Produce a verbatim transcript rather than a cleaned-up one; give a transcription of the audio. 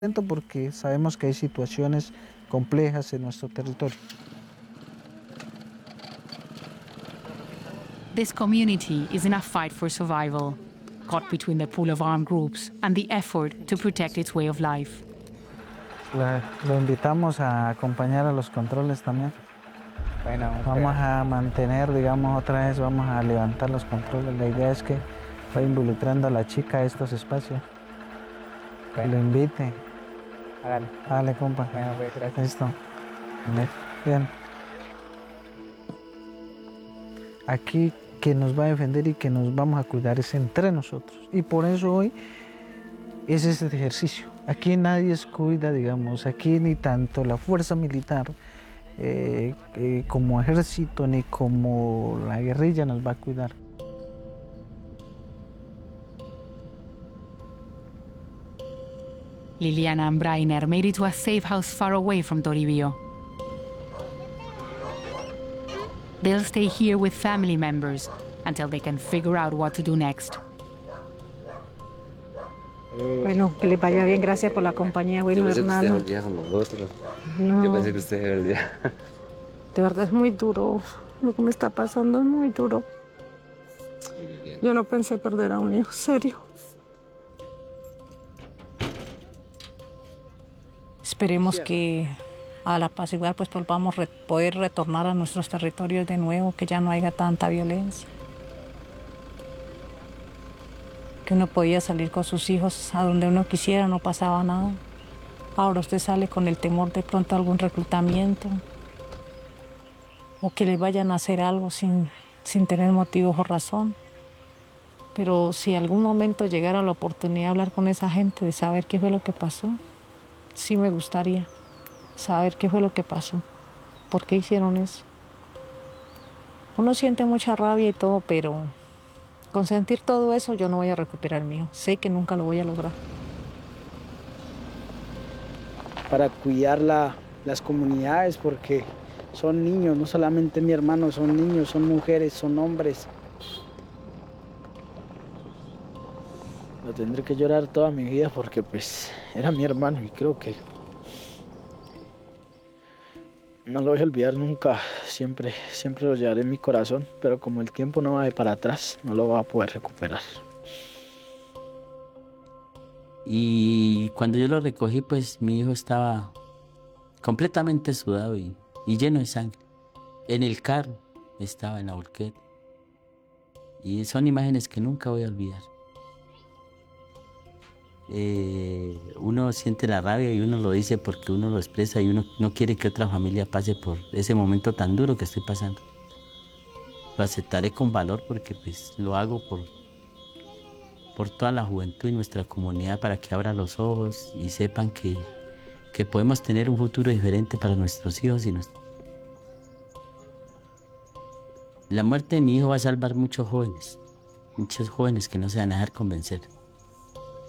Porque sabemos que hay situaciones complejas en nuestro territorio. This community is in a fight for survival, caught between the pool of armed groups and the effort to protect its way of life. La, lo invitamos a acompañar a los controles también. Bueno, vamos pero... a mantener, digamos, otra vez vamos a levantar los controles. La idea es que vaya involucrando a la chica a estos espacios. Que Bueno. lo invite. Hágale. Hágale, compa. Bueno, pues, gracias. Listo. Bien. Aquí que nos va a defender y que nos vamos a cuidar es entre nosotros. Y por eso hoy es este ejercicio. Aquí nadie se cuida, digamos, aquí ni tanto la fuerza militar eh, eh, como ejército ni como la guerrilla nos va a cuidar. Liliana and Brainer made it to a safe house far away from Toribio. They'll stay here with family members until they can figure out what to do next. Bueno, que les vaya bien, gracias por la compañía, bueno, Yo pensé hermano. que usted con nosotros. No, Yo pensé que usted se olvidaba. de verdad es muy duro, lo que me está pasando es muy duro. Yo no pensé perder a un hijo, serio. Esperemos que a la paz igual pues podamos re poder retornar a nuestros territorios de nuevo, que ya no haya tanta violencia. Que uno podía salir con sus hijos a donde uno quisiera, no pasaba nada. Ahora usted sale con el temor de pronto a algún reclutamiento o que le vayan a hacer algo sin, sin tener motivos o razón. Pero si algún momento llegara la oportunidad de hablar con esa gente, de saber qué fue lo que pasó, sí me gustaría saber qué fue lo que pasó, por qué hicieron eso. Uno siente mucha rabia y todo, pero con sentir todo eso yo no voy a recuperar el mío. Sé que nunca lo voy a lograr. Para cuidar la, las comunidades, porque son niños, no solamente mi hermano, son niños, son mujeres, son hombres. Lo tendré que llorar toda mi vida porque pues era mi hermano y creo que no lo voy a olvidar nunca. Siempre, siempre lo llevaré en mi corazón, pero como el tiempo no va de para atrás, no lo va a poder recuperar. Y cuando yo lo recogí, pues mi hijo estaba completamente sudado y, y lleno de sangre. En el carro estaba en la volqueta. Y son imágenes que nunca voy a olvidar. Eh, uno siente la rabia y uno lo dice porque uno lo expresa y uno no quiere que otra familia pase por ese momento tan duro que estoy pasando. Lo aceptaré con valor porque pues lo hago por, por toda la juventud y nuestra comunidad para que abran los ojos y sepan que, que podemos tener un futuro diferente para nuestros hijos y nuestros. La muerte de mi hijo va a salvar muchos jóvenes, muchos jóvenes que no se van a dejar convencer.